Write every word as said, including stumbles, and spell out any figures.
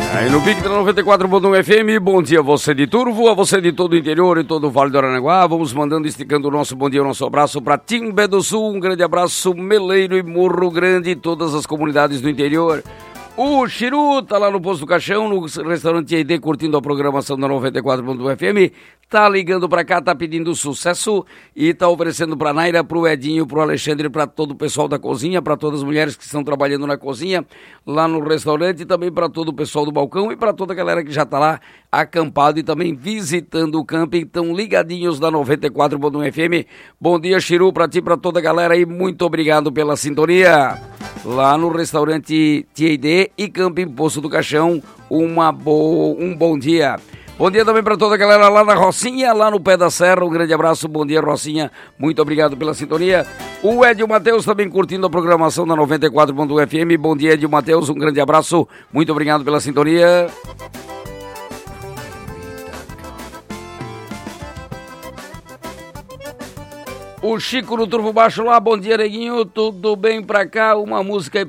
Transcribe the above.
Aí no Big da noventa e quatro ponto um F M, bom dia a você de Turvo, a você de todo o interior e todo o Vale do Aranaguá. Vamos mandando, esticando o nosso bom dia, o nosso abraço para Timbé do Sul, um grande abraço, Meleiro e Morro Grande e todas as comunidades do interior. O Chiru tá lá no Posto do Caixão, no restaurante I D, curtindo a programação da noventa e quatro ponto um F M. Tá ligando pra cá, tá pedindo sucesso e tá oferecendo pra Naira, pro Edinho, pro Alexandre, pra todo o pessoal da cozinha, pra todas as mulheres que estão trabalhando na cozinha, lá no restaurante, e também pra todo o pessoal do balcão e pra toda a galera que já tá lá acampado e também visitando o camping. Tão ligadinhos da noventa e quatro ponto um F M. Bom dia, Chiru, pra ti e pra toda a galera aí. Muito obrigado pela sintonia. Lá no restaurante T I D e Camping Poço do Caixão, uma bo... um bom dia. Bom dia também para toda a galera lá na Rocinha, lá no pé da serra, um grande abraço, bom dia Rocinha, muito obrigado pela sintonia. O Edio Matheus também curtindo a programação da noventa e quatro ponto um F M, bom dia Edio Matheus, um grande abraço, muito obrigado pela sintonia. O Chico no Turvo Baixo lá, bom dia neguinho, tudo bem pra cá, uma música aí